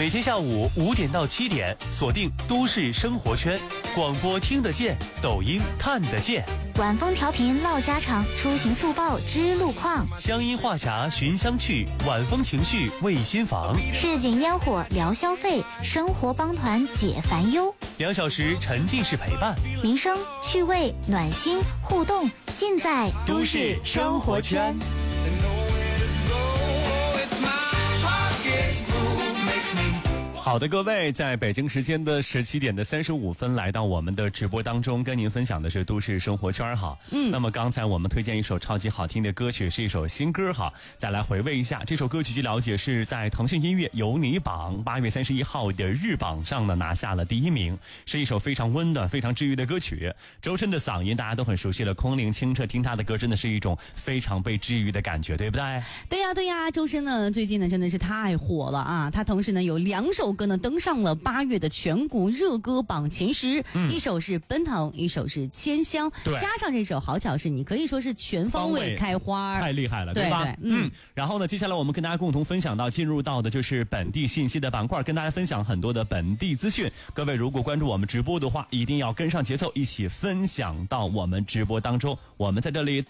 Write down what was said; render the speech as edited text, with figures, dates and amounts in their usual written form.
每天下午5点到7点，锁定都市生活圈，广播听得见，抖音看得见。 晚风调频唠家常，出行速报知路况， 乡音话匣寻香趣，晚风情绪慰心房， 市井烟火聊消费，生活帮团解烦忧。 2小时沉浸式陪伴， 民生趣味暖心互动，尽在都市生活圈。好的，各位，在北京时间的17点的35分来到我们的直播当中，跟您分享的是都市生活圈哈。那么刚才我们推荐一首超级好听的歌曲，是一首新歌哈。再来回味一下这首歌曲，据了解是在腾讯音乐有你榜8月31号的日榜上呢拿下了第1名，是一首非常温暖、非常治愈的歌曲。周深的嗓音大家都很熟悉了，空灵清澈，听他的歌真的是一种非常被治愈的感觉，对不对？ 对呀，周深呢最近呢真的是太火了啊！他同时呢有2首歌呢登上了8月的全国热歌榜前10，一首是奔腾，一首是千香，加上这首好巧是你可以说是全方位开花， 太厉害了，对吧？然后呢，接下来我们跟大家共同分享到进入到的就是本地信息的板块，跟大家分享很多的本地资讯。各位如果关注我们直播的话，一定要跟上节奏，一起分享到我们直播当中。我们在这里